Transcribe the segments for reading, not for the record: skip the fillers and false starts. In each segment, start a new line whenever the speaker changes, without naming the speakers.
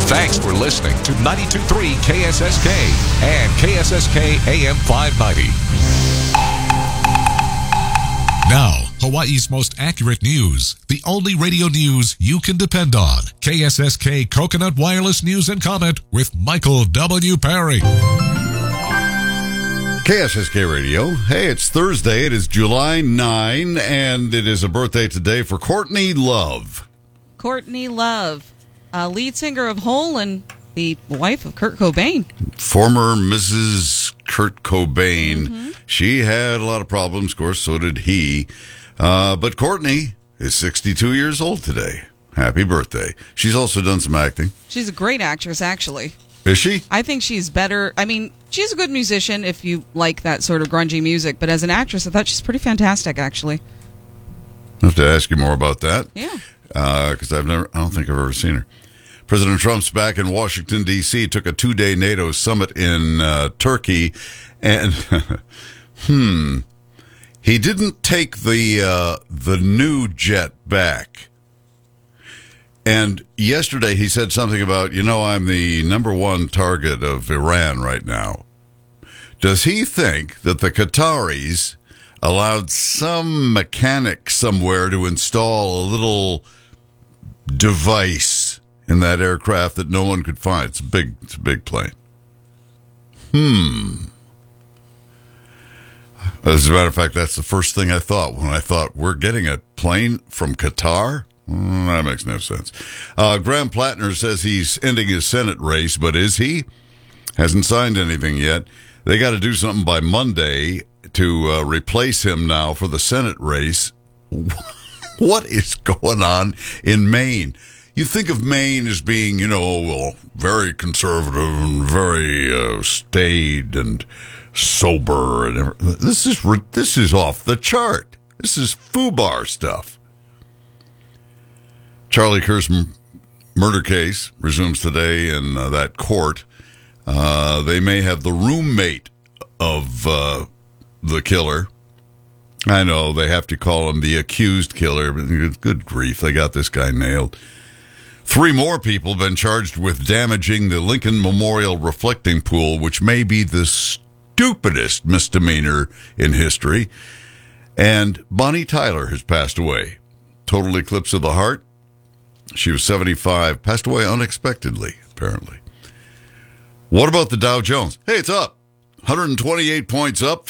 Thanks for listening to 92.3 KSSK and KSSK AM 590. Now, Hawaii's most accurate news. The only radio news you can depend on. KSSK Coconut Wireless News and Comment with Michael W. Perry.
KSSK Radio. Hey, it's Thursday. It is July 9, and it is a birthday today for Courtney Love.
Courtney Love, lead singer of Hole and the wife of Kurt Cobain.
Former Mrs. Kurt Cobain. Mm-hmm. She had a lot of problems, of course, so did he. But Courtney is 62 years old today. Happy birthday. She's also done some acting.
She's a great actress, actually.
Is she?
I think she's better. I mean, she's a good musician if you like that sort of grungy music, but as an actress, I thought she's pretty fantastic, actually.
I'll have to ask you more about that.
Yeah.
Because I don't think I've ever seen her. President Trump's back in Washington, D.C., took a 2-day NATO summit in Turkey, and he didn't take the new jet back. And yesterday he said something about, I'm the number one target of Iran right now. Does he think that the Qataris allowed some mechanic somewhere to install a little device in that aircraft that no one could find? It's a big plane. As a matter of fact, that's the first thing I thought when I thought, we're getting a plane from Qatar? That makes no sense. Graham Plattner says he's ending his Senate race, but is he? Hasn't signed anything yet. They got to do something by Monday to replace him now for the Senate race. What is going on in Maine? You think of Maine as being, very conservative and very staid and sober, and everything. This is off the chart. This is FUBAR stuff. Charlie Kirk's murder case resumes today in that court. They may have the roommate of the killer. I know they have to call him the accused killer, but good grief, they got this guy nailed. 3 more people have been charged with damaging the Lincoln Memorial reflecting pool, which may be the stupidest misdemeanor in history. And Bonnie Tyler has passed away. Total eclipse of the heart. She was 75, passed away unexpectedly, apparently. What about the Dow Jones? Hey, it's up. 128 points up,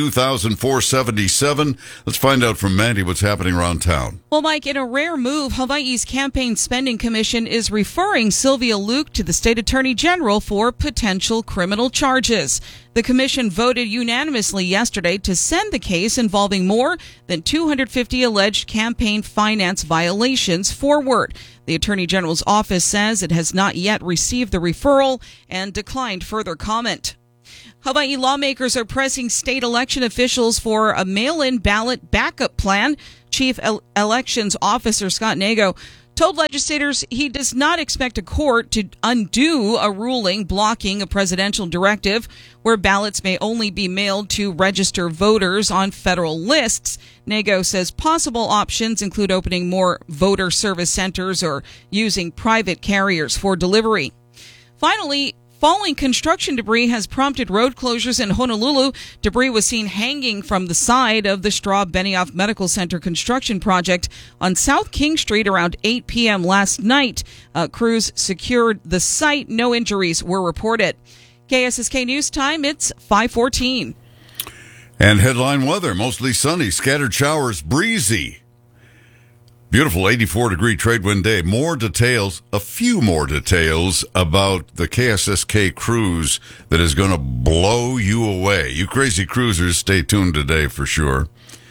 52,477. Let's find out from Mandy what's happening around town.
Well, Mike, in a rare move, Hawaii's Campaign Spending Commission is referring Sylvia Luke to the state attorney general for potential criminal charges. The commission voted unanimously yesterday to send the case involving more than 250 alleged campaign finance violations forward. The attorney general's office says it has not yet received the referral and declined further comment. Hawaii lawmakers are pressing state election officials for a mail-in ballot backup plan. Chief Elections Officer Scott Nago told legislators he does not expect a court to undo a ruling blocking a presidential directive where ballots may only be mailed to register voters on federal lists. Nago says possible options include opening more voter service centers or using private carriers for delivery. Finally, falling construction debris has prompted road closures in Honolulu. Debris was seen hanging from the side of the Straub Benioff Medical Center construction project on South King Street around 8 p.m. last night. Crews secured the site. No injuries were reported. KSSK News Time, it's 5:14.
And headline weather, mostly sunny, scattered showers, breezy. Beautiful 84-degree trade wind day. A few more details about the KSSK cruise that is going to blow you away. You crazy cruisers, stay tuned today for sure.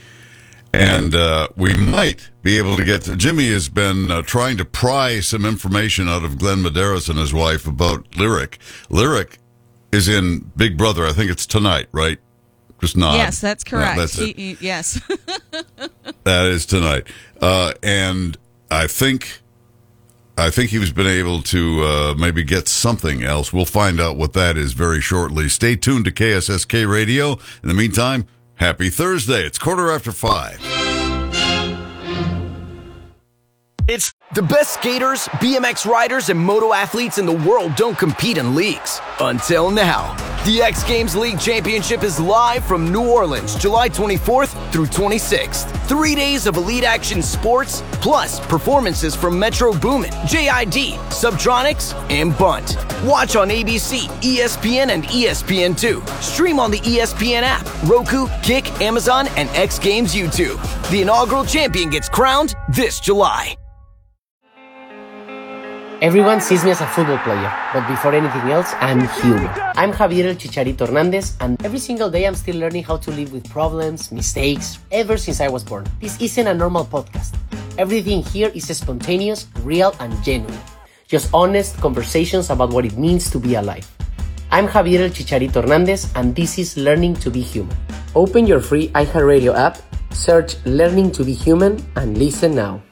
And we might be able to get Jimmy has been trying to pry some information out of Glenn Medeiros and his wife about Lyric. Lyric is in Big Brother. I think it's tonight, right? Just nod.
Yes, that's correct.
No, that's it.
Yes.
That is tonight. And I think he's been able to maybe get something else. We'll find out what that is very shortly. Stay tuned to KSSK Radio. In the meantime, happy Thursday. It's 5:15.
It's The best skaters, BMX riders, and moto athletes in the world don't compete in leagues. Until now. The X Games League Championship is live from New Orleans, July 24th through 26th. 3 days of elite action sports, plus performances from Metro Boomin, JID, Subtronics, and Bunt. Watch on ABC, ESPN, and ESPN2. Stream on the ESPN app, Roku, Kick, Amazon, and X Games YouTube. The inaugural champion gets crowned this July.
Everyone sees me as a football player, but before anything else, I'm human. I'm Javier El Chicharito Hernandez, and every single day I'm still learning how to live with problems, mistakes, ever since I was born. This isn't a normal podcast. Everything here is spontaneous, real, and genuine. Just honest conversations about what it means to be alive. I'm Javier El Chicharito Hernandez, and this is Learning to be Human. Open your free iHeartRadio app, search Learning to be Human, and listen now.